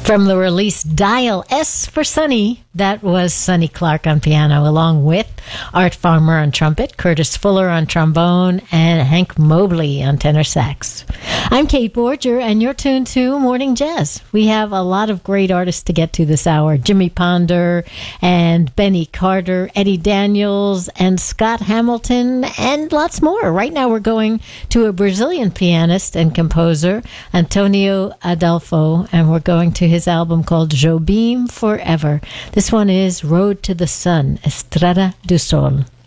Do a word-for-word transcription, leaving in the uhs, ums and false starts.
From the release Dial S for Sonny, that was Sonny Clark on piano, along with Art Farmer on trumpet, Curtis Fuller on trombone, and Hank Mobley on tenor sax. I'm Kate Borger, and you're tuned to Morning Jazz. We have a lot of great artists to get to this hour. Jimmy Ponder and Benny Carter, Eddie Daniels and Scott Hamilton, and lots more. Right now we're going to a Brazilian pianist and composer, Antonio Adolfo, and we're going to his album called Jobim Forever. This one is Road to the Sun, Estrada do Sol.